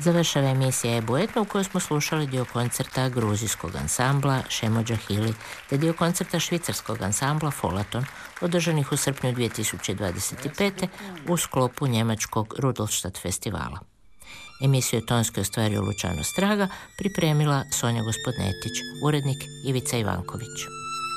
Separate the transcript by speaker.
Speaker 1: Završava emisija Ebu Etno u kojoj smo slušali dio koncerta gruzijskog ansambla Šemođa Hili te dio koncerta švicarskog ansambla Folaton održanih u srpnju 2025. u sklopu njemačkog Rudolstadt festivala. Emisiju je tonski ostvario Lučano Straga, pripremila Sonja Gospodnetić, urednik Ivica Ivanković.